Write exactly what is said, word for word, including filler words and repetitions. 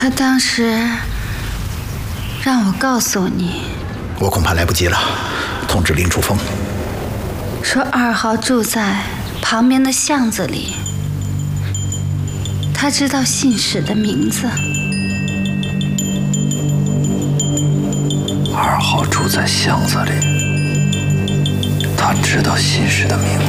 他当时让我告诉你， 我恐怕来不及了。通知林楚风， 说二号住在旁边的巷子里，他知道信使的名字。 二号住在巷子里，他知道信使的名字。